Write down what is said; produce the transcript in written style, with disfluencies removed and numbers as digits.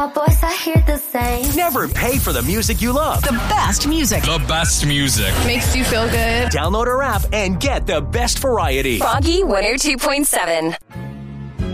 Boys, I hear the same. Never pay for the music you love. The best music. The best music. Makes you feel good. Download our app and get the best variety. Froggy 102.7.